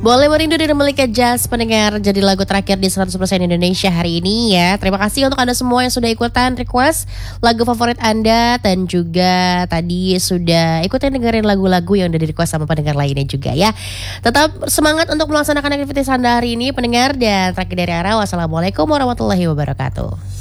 Boleh Merindu dari Malika Jazz pendengar jadi lagu terakhir di 100% Indonesia hari ini ya. Terima kasih untuk Anda semua yang sudah ikutan request lagu favorit Anda. Dan juga tadi sudah ikutin dengerin lagu-lagu yang udah di request sama pendengar lainnya juga ya. Tetap semangat untuk melaksanakan aktivitas Anda hari ini pendengar. Dan terakhir dari Ara, wassalamualaikum warahmatullahi wabarakatuh.